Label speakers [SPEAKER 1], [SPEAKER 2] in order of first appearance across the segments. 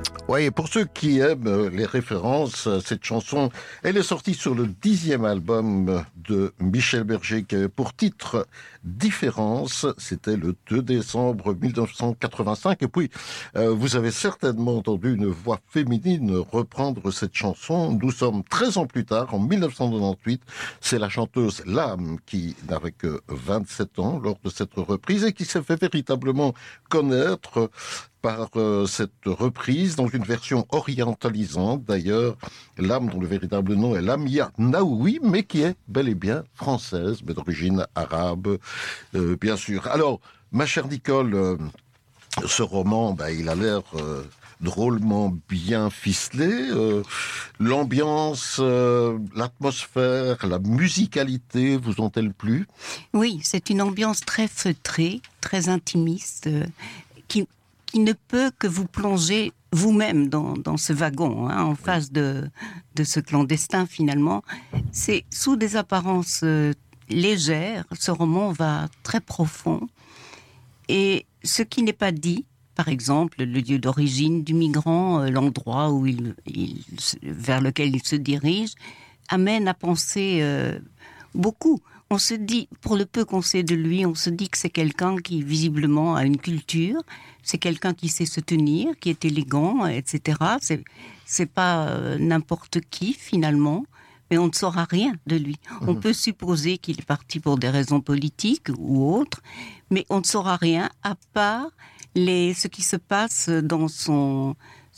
[SPEAKER 1] Oui, et pour ceux qui aiment les références, cette chanson, elle est sortie sur le 10e album de Michel Berger, qui avait pour titre Différence. C'était le 2 décembre 1985. Et puis, vous avez certainement entendu une voix féminine reprendre cette chanson. Nous sommes 13 ans plus tard, en 1998. C'est la chanteuse Lame qui n'avait que 27 ans lors de cette reprise et qui s'est fait véritablement connaître par cette reprise dans une version orientalisante. D'ailleurs, Lame, dont le véritable nom est Lamia Naoui, mais qui est bel et bien française, mais d'origine arabe, bien sûr. Alors, ma chère Nicole, ce roman, il a l'air drôlement bien ficelé. L'ambiance, l'atmosphère, la musicalité vous ont-elles plu?
[SPEAKER 2] Oui, c'est une ambiance très feutrée, très intimiste, qui ne peut que vous plonger vous-même dans ce wagon, en face de ce clandestin finalement. C'est sous des apparences légères, ce roman va très profond. Et ce qui n'est pas dit, par exemple, le lieu d'origine du migrant, l'endroit où vers lequel il se dirige, amène à penser beaucoup. On se dit, pour le peu qu'on sait de lui, on se dit que c'est quelqu'un qui visiblement a une culture, c'est quelqu'un qui sait se tenir, qui est élégant, etc. C'est pas n'importe qui finalement, mais on ne saura rien de lui. On peut supposer qu'il est parti pour des raisons politiques ou autres, mais on ne saura rien à part ce qui se passe dans son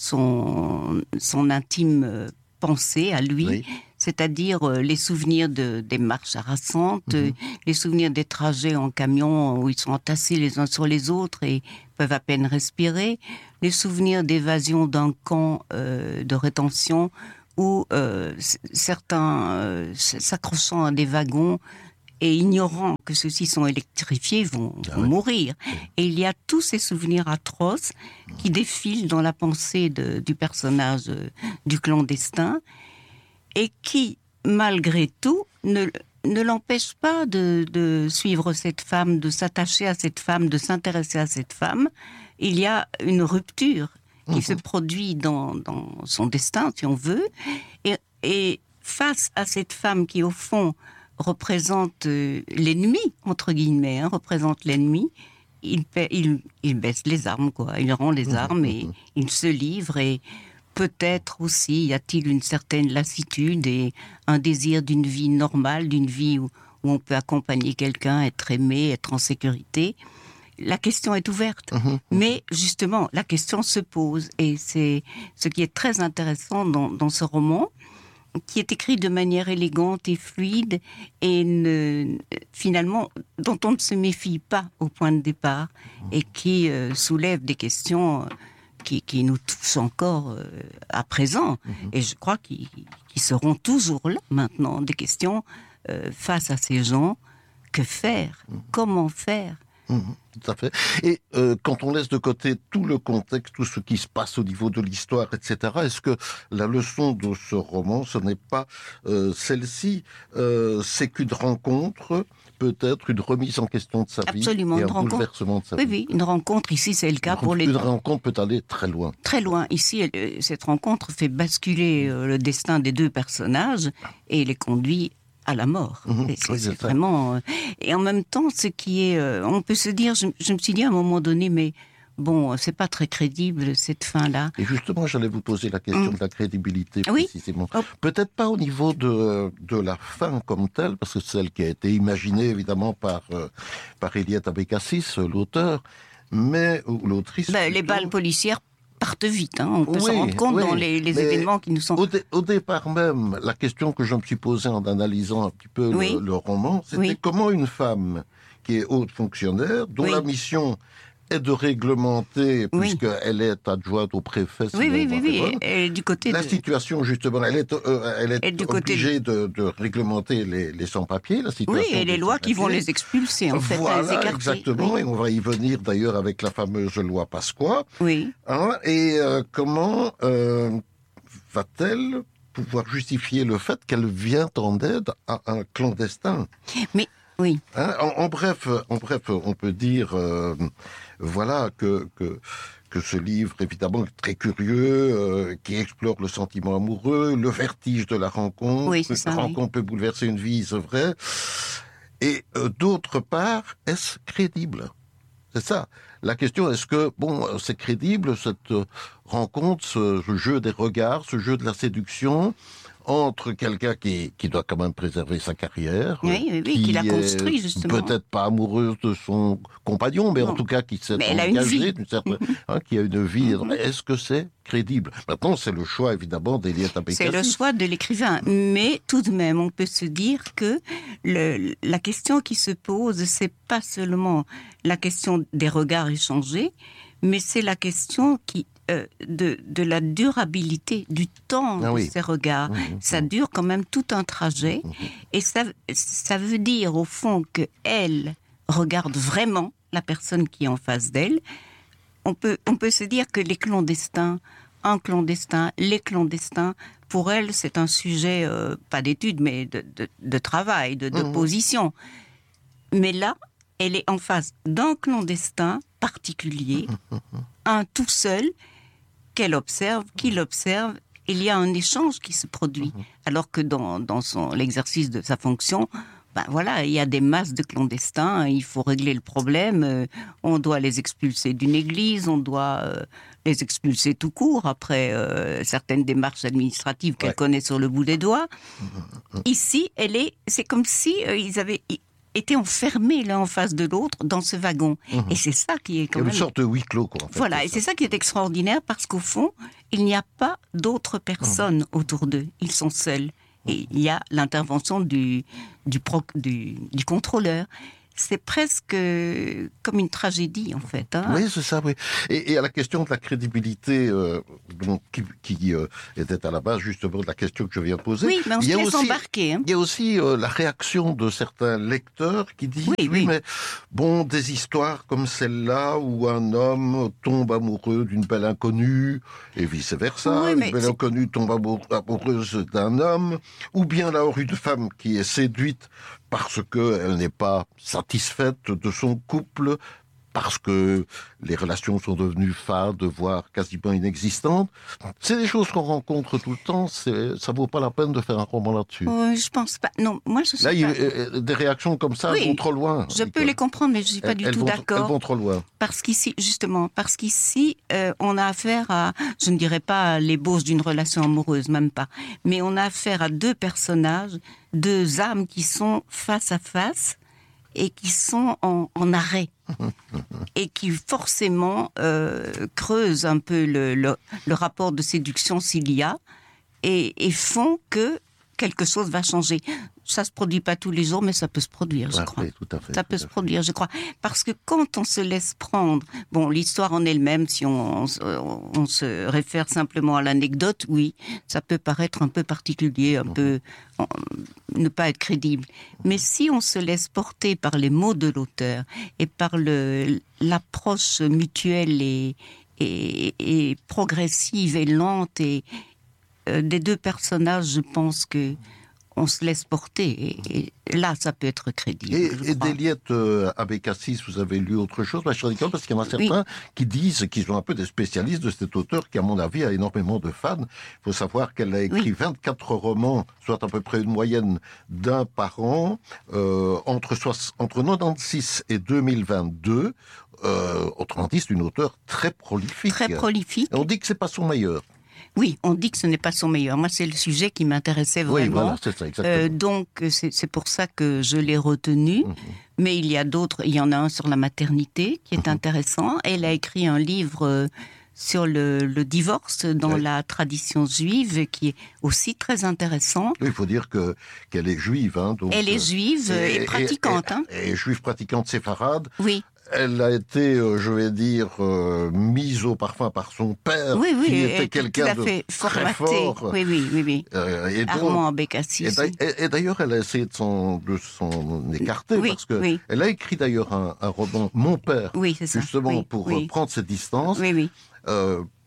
[SPEAKER 2] intime pensée à lui. Oui. C'est-à-dire les souvenirs des marches harassantes, les souvenirs des trajets en camion où ils sont entassés les uns sur les autres et peuvent à peine respirer, les souvenirs d'évasion d'un camp de rétention où certains, s'accrochant à des wagons et ignorant que ceux-ci sont électrifiés, vont mourir. Et il y a tous ces souvenirs atroces qui défilent dans la pensée du personnage du clandestin, et qui, malgré tout, ne l'empêche pas de suivre cette femme, de s'attacher à cette femme, de s'intéresser à cette femme. Il y a une rupture qui se produit dans son destin, si on veut, et face à cette femme qui, au fond, représente l'ennemi, entre guillemets, représente l'ennemi, il baisse les armes, quoi. Il rend les armes et il se livre, et peut-être aussi y a-t-il une certaine lassitude et un désir d'une vie normale, d'une vie où on peut accompagner quelqu'un, être aimé, être en sécurité. La question est ouverte, mais justement, la question se pose, et c'est ce qui est très intéressant dans ce roman, qui est écrit de manière élégante et fluide, et finalement, dont on ne se méfie pas au point de départ, et qui soulève des questions qui nous touchent encore à présent, et je crois qu'ils seront toujours là maintenant, des questions face à ces gens. Que faire? Comment faire?
[SPEAKER 1] Tout à fait. Et quand on laisse de côté tout le contexte, tout ce qui se passe au niveau de l'histoire, etc., est-ce que la leçon de ce roman, ce n'est pas celle-ci, c'est qu'une rencontre, peut-être une remise en question de sa vie,
[SPEAKER 2] absolument,
[SPEAKER 1] et un bouleversement de sa vie?
[SPEAKER 2] Oui, une rencontre, ici c'est le cas pour les...
[SPEAKER 1] Une rencontre peut aller très loin.
[SPEAKER 2] Très loin. Ici, cette rencontre fait basculer le destin des deux personnages et les conduit à la mort. C'est vraiment... et en même temps, ce qui est... on peut se dire, je me suis dit à un moment donné, mais bon, c'est pas très crédible, cette fin-là.
[SPEAKER 1] Et justement, j'allais vous poser la question de la crédibilité, précisément.
[SPEAKER 2] Oui.
[SPEAKER 1] Peut-être pas au niveau de la fin comme telle, parce que c'est celle qui a été imaginée, évidemment, par Eliette Abécassis, l'auteur, mais, ou l'autrice...
[SPEAKER 2] les balles policières partent vite, on peut s'en rendre compte dans les événements qui nous sont...
[SPEAKER 1] Au départ même, la question que je me suis posée en analysant un petit peu le roman, c'était comment une femme qui est haute fonctionnaire, dont la mission est de réglementer, puisqu'elle est adjointe au préfet...
[SPEAKER 2] Et du côté
[SPEAKER 1] la situation, justement, elle est obligée de réglementer les sans-papiers, la situation...
[SPEAKER 2] Oui, et les lois qui vont les expulser, en fait,
[SPEAKER 1] voilà,
[SPEAKER 2] les écarter.
[SPEAKER 1] Exactement, et on va y venir d'ailleurs avec la fameuse loi Pasqua.
[SPEAKER 2] Oui.
[SPEAKER 1] Et comment va-t-elle pouvoir justifier le fait qu'elle vient en aide à un clandestin?
[SPEAKER 2] Mais, oui.
[SPEAKER 1] En bref, on peut dire... voilà, que que ce livre, évidemment, est très curieux, qui explore le sentiment amoureux, le vertige de la rencontre.
[SPEAKER 2] Oui, c'est ça,
[SPEAKER 1] la rencontre peut bouleverser une vie, c'est vrai. Et d'autre part, est-ce crédible? C'est ça. La question, est-ce que, c'est crédible, cette rencontre, ce jeu des regards, ce jeu de la séduction, entre quelqu'un qui doit quand même préserver sa carrière,
[SPEAKER 2] qui l'a construit, justement.
[SPEAKER 1] Peut-être pas amoureuse de son compagnon, mais en tout cas qui s'est engagé d'une certaine, qui a une vie. Est-ce que c'est crédible? Maintenant, c'est le choix, évidemment, d'Eliette Abécassis.
[SPEAKER 2] C'est le choix de l'écrivain. Mais tout de même, on peut se dire que la question qui se pose, c'est pas seulement la question des regards échangés, mais c'est la question de la durabilité du temps de ces regards. Ça dure quand même tout un trajet. Et ça veut dire, au fond, qu'elle regarde vraiment la personne qui est en face d'elle. On peut se dire que les clandestins, les clandestins, pour elle, c'est un sujet, pas d'étude, mais de travail, de position. Mais là, elle est en face d'un clandestin particulier, un tout seul, qu'il observe, il y a un échange qui se produit. Alors que dans l'exercice de sa fonction, il y a des masses de clandestins, il faut régler le problème, on doit les expulser d'une église, on doit les expulser tout court après certaines démarches administratives qu'elle connaît sur le bout des doigts. Ici, c'est comme si ils avaient étaient enfermés l'un en face de l'autre dans ce wagon. Et c'est ça qui est quand même...
[SPEAKER 1] une sorte de huis clos, quoi. En fait,
[SPEAKER 2] voilà, et c'est ça qui est extraordinaire, parce qu'au fond, il n'y a pas d'autres personnes autour d'eux. Ils sont seuls. Et il y a l'intervention du contrôleur. C'est presque comme une tragédie, en fait.
[SPEAKER 1] Oui, c'est ça, oui. Et à la question de la crédibilité, qui était à la base, justement, de la question que je viens de poser.
[SPEAKER 2] Oui, mais on se laisse embarquer.
[SPEAKER 1] Il y a aussi la réaction de certains lecteurs qui disent, mais des histoires comme celle-là, où un homme tombe amoureux d'une belle inconnue, et vice-versa, une belle inconnue tombe amoureuse d'un homme, ou bien là, une femme qui est séduite parce qu'elle n'est pas satisfaite de son couple, parce que les relations sont devenues fades, voire quasiment inexistantes. C'est des choses qu'on rencontre tout le temps, ça vaut pas la peine de faire un roman là-dessus.
[SPEAKER 2] Je pense pas. Non, moi je suis
[SPEAKER 1] pas... Des réactions comme ça vont trop loin.
[SPEAKER 2] Je peux les comprendre, mais je suis pas du tout d'accord.
[SPEAKER 1] Elles vont trop loin.
[SPEAKER 2] Parce qu'ici, on a affaire à, je ne dirais pas l'ébauche d'une relation amoureuse, même pas, mais on a affaire à deux personnages, deux âmes qui sont face à face et qui sont en arrêt. Et qui forcément creusent un peu le rapport de séduction s'il y a, et font que quelque chose va changer. Ça se produit pas tous les jours, mais ça peut se produire, je crois.
[SPEAKER 1] Oui, tout à fait.
[SPEAKER 2] Ça peut se produire, je crois. Parce que quand on se laisse prendre, l'histoire en elle-même, si on se réfère simplement à l'anecdote, oui, ça peut paraître un peu particulier, un peu ne pas être crédible. Mais si on se laisse porter par les mots de l'auteur et par l'approche mutuelle et progressive et lente des deux personnages, je pense que on se laisse porter, et là, ça peut être crédible.
[SPEAKER 1] Et d'Eliette Abécassis, vous avez lu autre chose, ma chère Nicole, parce qu'il y en a certains qui disent qu'ils sont un peu des spécialistes de cet auteur qui, à mon avis, a énormément de fans. Il faut savoir qu'elle a écrit 24 romans, soit à peu près une moyenne d'un par an, entre 96 et 2022. Autrement dit, c'est une auteure très prolifique.
[SPEAKER 2] Très prolifique.
[SPEAKER 1] Et on dit que c'est pas son meilleur.
[SPEAKER 2] Oui, on dit que ce n'est pas son meilleur. Moi, c'est le sujet qui m'intéressait vraiment.
[SPEAKER 1] Oui, voilà, c'est ça, exactement.
[SPEAKER 2] Donc, c'est pour ça que je l'ai retenu. Mais il y a d'autres. Il y en a un sur la maternité qui est intéressant. Elle a écrit un livre sur le divorce dans la tradition juive, qui est aussi très intéressant.
[SPEAKER 1] Oui, il faut dire qu'elle est juive. Donc,
[SPEAKER 2] elle est juive et pratiquante.
[SPEAKER 1] Et juive pratiquante séfarade.
[SPEAKER 2] Oui.
[SPEAKER 1] Elle a été, je vais dire, mise au parfum par son père, qui était quelqu'un de très fort.
[SPEAKER 2] Oui. Armand Abécassis.
[SPEAKER 1] Et d'ailleurs, elle a essayé de s'en écarter, parce que elle a écrit d'ailleurs un roman, Mon père, justement pour prendre ses distances.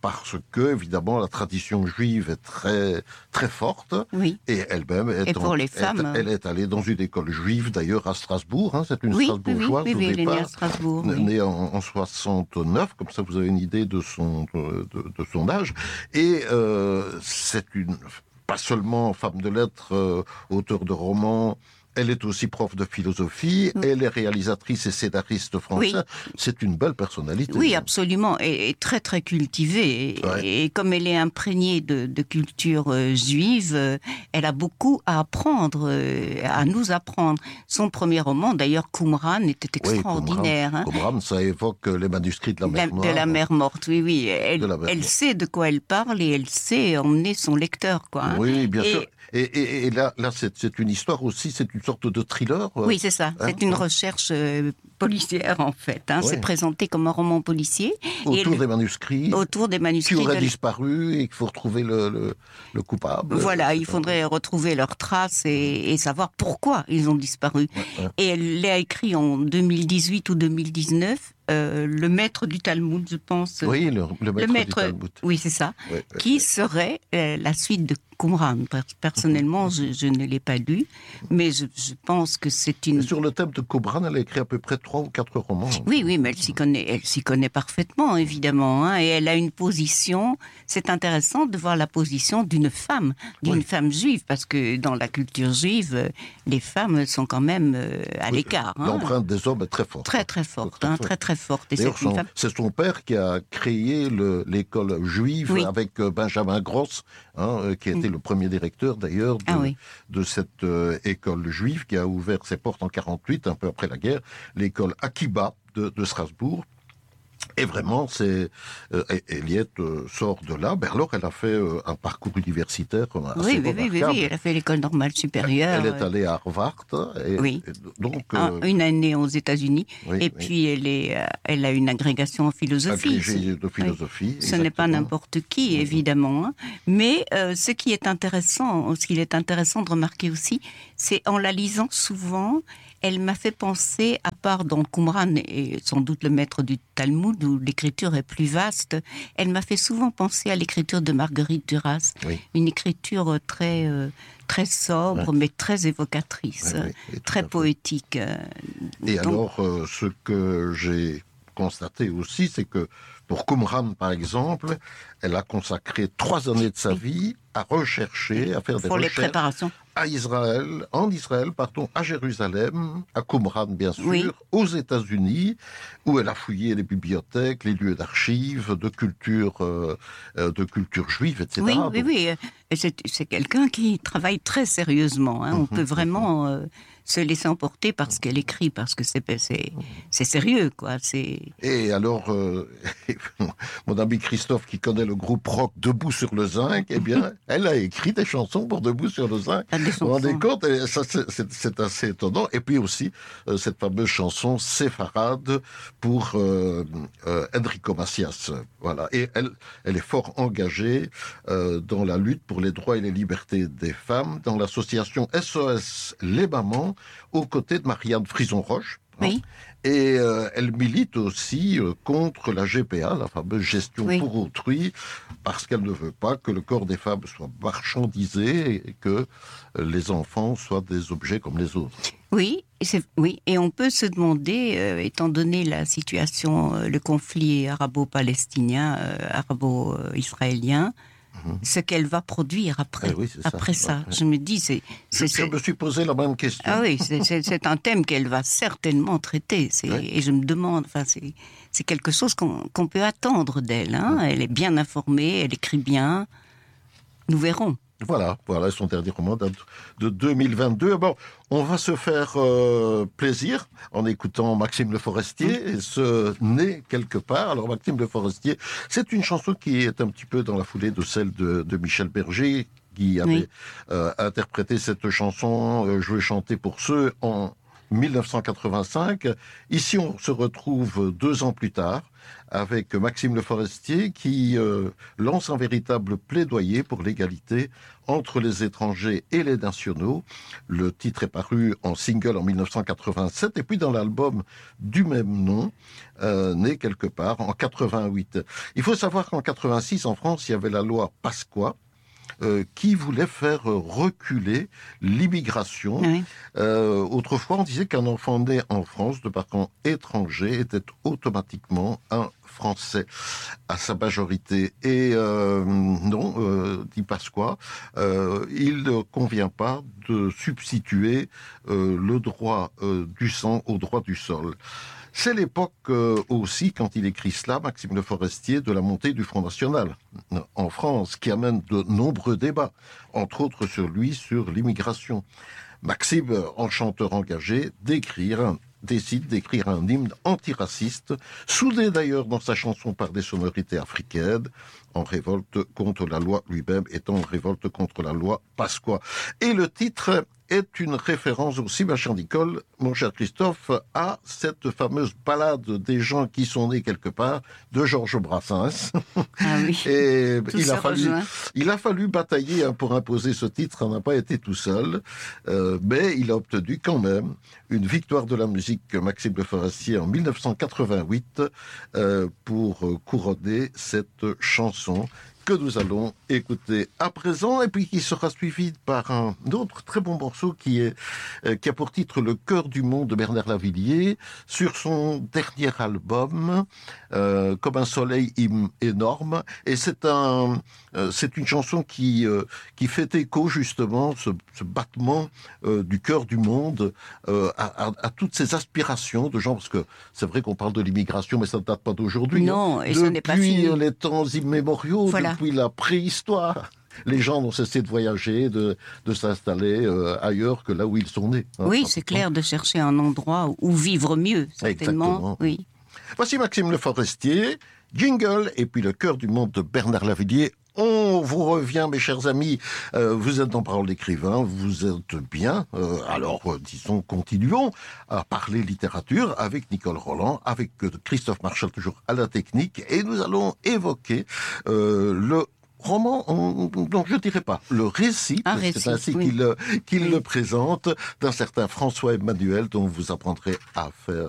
[SPEAKER 1] parce que, évidemment, la tradition juive est très, très forte.
[SPEAKER 2] Oui.
[SPEAKER 1] Et elle-même elle est allée dans une école juive, d'ailleurs, à Strasbourg. C'est une Strasbourgeoise au départ.
[SPEAKER 2] Elle est née à Strasbourg.
[SPEAKER 1] Née en 69, comme ça vous avez une idée de son âge. Et c'est pas seulement femme de lettres, auteure de romans. Elle est aussi prof de philosophie, elle est réalisatrice et scénariste française. C'est une belle personnalité.
[SPEAKER 2] Oui, absolument, et très très cultivée. Et comme elle est imprégnée de culture juive, elle a beaucoup à apprendre, à nous apprendre. Son premier roman, d'ailleurs, Qumran, était extraordinaire.
[SPEAKER 1] Qumran, ça évoque les manuscrits de la mer Noire.
[SPEAKER 2] De la mer morte, oui. Elle sait de quoi elle parle et elle sait emmener son lecteur, quoi.
[SPEAKER 1] Oui, bien sûr. Et là c'est une histoire aussi, c'est une sorte de thriller.
[SPEAKER 2] Oui, c'est ça. C'est une recherche policière, en fait. C'est présenté comme un roman policier.
[SPEAKER 1] Autour des manuscrits.
[SPEAKER 2] Autour des manuscrits.
[SPEAKER 1] Qui auraient disparu et qu'il faut retrouver le coupable.
[SPEAKER 2] Voilà, il faudrait retrouver leurs traces et savoir pourquoi ils ont disparu. Et elle l'a écrit en 2018 ou 2019. Le maître du Talmud, je pense.
[SPEAKER 1] Oui, le maître du Talmud.
[SPEAKER 2] Oui, c'est ça. Qui serait la suite de Qumran. Personnellement, je ne l'ai pas lu, mais je pense que c'est une...
[SPEAKER 1] Mais sur le thème de Qumran, elle a écrit à peu près 3 ou 4 romans.
[SPEAKER 2] Oui, mais elle s'y connaît parfaitement, évidemment. Et elle a une position... C'est intéressant de voir la position d'une femme juive, parce que dans la culture juive, les femmes sont quand même à l'écart.
[SPEAKER 1] L'empreinte des hommes est très forte.
[SPEAKER 2] Très, très forte. Très forte. Et
[SPEAKER 1] c'est son père qui a créé l'école juive avec Benjamin Gross, qui était le premier directeur d'ailleurs de cette école juive qui a ouvert ses portes en 1948, un peu après la guerre, l'école Akiba de Strasbourg. Et vraiment, Eliette sort de là. Alors, elle a fait un parcours universitaire assez remarquable.
[SPEAKER 2] Oui, elle a fait l'école normale supérieure.
[SPEAKER 1] Elle est allée à Harvard.
[SPEAKER 2] Une année aux États-Unis. Puis, elle a une agrégation en philosophie.
[SPEAKER 1] Agrégée de philosophie.
[SPEAKER 2] Ce n'est pas n'importe qui, évidemment. Mais ce qu'il est intéressant de remarquer aussi, c'est en la lisant souvent... Elle m'a fait penser, à part dans Qumran et sans doute le maître du Talmud où l'écriture est plus vaste, elle m'a fait souvent penser à l'écriture de Marguerite Duras, une écriture très très sobre mais très évocatrice, très poétique.
[SPEAKER 1] Alors, ce que j'ai constaté aussi, c'est que pour Qumran, par exemple, elle a consacré 3 années de sa vie à rechercher, à faire des recherches à Israël, à Jérusalem, à Qumran bien sûr, aux États-Unis, où elle a fouillé les bibliothèques, les lieux d'archives, de culture juive, etc.
[SPEAKER 2] Oui. C'est quelqu'un qui travaille très sérieusement. On peut vraiment se laisser emporter par ce qu'elle écrit, parce que c'est sérieux, quoi.
[SPEAKER 1] Et alors, mon ami Christophe, qui connaît le groupe rock Debout sur le Zinc, eh bien, elle a écrit des chansons pour Debout sur le Zinc. Vous vous rendez compte? Ça, c'est assez étonnant. Et puis aussi, cette fameuse chanson Séfarade pour Enrico Macias. Voilà. Et elle est fort engagée dans la lutte pour les droits et les libertés des femmes, dans l'association SOS Les Mamans, aux côtés de Marianne Frison-Roche.
[SPEAKER 2] Oui.
[SPEAKER 1] Et elle milite aussi contre la GPA, la fameuse gestion pour autrui, parce qu'elle ne veut pas que le corps des femmes soit marchandisé et que les enfants soient des objets comme les autres.
[SPEAKER 2] Oui, et on peut se demander, étant donné la situation, le conflit arabo-palestinien, arabo-israélien, ce qu'elle va produire après ça. Je me dis,
[SPEAKER 1] je me suis posé la même question.
[SPEAKER 2] Ah oui, c'est un thème qu'elle va certainement traiter. Et je me demande, c'est quelque chose qu'on peut attendre d'elle. Elle est bien informée, elle écrit bien. Nous verrons.
[SPEAKER 1] Voilà, son dernier roman date de 2022. Bon, on va se faire plaisir en écoutant Maxime Le Forestier et ce Né quelque part. Alors Maxime Le Forestier, c'est une chanson qui est un petit peu dans la foulée de celle de Michel Berger, qui avait interprété cette chanson. Je vais chanter pour ceux en 1985. Ici, on se retrouve 2 ans plus tard avec Maxime Le Forestier qui lance un véritable plaidoyer pour l'égalité entre les étrangers et les nationaux. Le titre est paru en single en 1987 et puis dans l'album du même nom, né quelque part en 88. Il faut savoir qu'en 86, en France, il y avait la loi Pasqua, qui voulait faire reculer l'immigration.
[SPEAKER 2] Oui.
[SPEAKER 1] Autrefois, on disait qu'un enfant né en France de parents étrangers était automatiquement un Français à sa majorité. Et non, dit Pasqua, il ne convient pas de substituer le droit du sang au droit du sol. C'est l'époque aussi, quand il écrit cela, Maxime Le Forestier, de la montée du Front National en France, qui amène de nombreux débats, entre autres celui sur l'immigration. Maxime, en chanteur engagé, décide d'écrire un hymne antiraciste, soudé d'ailleurs dans sa chanson par des sonorités africaines, en révolte contre la loi, lui-même étant en révolte contre la loi Pasqua. Et le titre est une référence aussi, ma chère Nicole, mon cher Christophe, à cette fameuse ballade des gens qui sont nés quelque part de Georges Brassens.
[SPEAKER 2] Ah oui.
[SPEAKER 1] Et il a fallu batailler pour imposer ce titre, ça n'a pas été tout seul, mais il a obtenu quand même une victoire de la musique Maxime Le Forestier en 1988 pour couronner cette chanson que nous allons écouter à présent, et puis qui sera suivi par un autre très bon morceau qui a pour titre Le cœur du monde de Bernard Lavilliers, sur son dernier album, Comme un soleil énorme, et c'est une chanson qui fait écho justement, ce battement du cœur du monde à toutes ces aspirations de gens, parce que c'est vrai qu'on parle de l'immigration, mais ça ne date pas d'aujourd'hui.
[SPEAKER 2] Non, et ce n'est pas fini.
[SPEAKER 1] Depuis les temps immémoriaux,
[SPEAKER 2] voilà.
[SPEAKER 1] Depuis la préhistoire, les gens n'ont cessé de voyager, de s'installer ailleurs que là où ils sont nés.
[SPEAKER 2] Oui, c'est clair, de chercher un endroit où vivre mieux, certainement.
[SPEAKER 1] Exactement.
[SPEAKER 2] Oui.
[SPEAKER 1] Voici Maxime Le Forestier, jingle, et puis Le cœur du monde de Bernard Lavilliers. On vous revient, mes chers amis, vous êtes dans Parole d'écrivain, vous êtes bien, alors disons, continuons à parler littérature avec Nicole Roland, avec Christophe Marchal toujours à la technique, et nous allons évoquer le roman, non, je dirais pas, le récit, c'est ainsi
[SPEAKER 2] oui.
[SPEAKER 1] qu'il le présente, d'un certain François Emmanuel, dont vous apprendrez à faire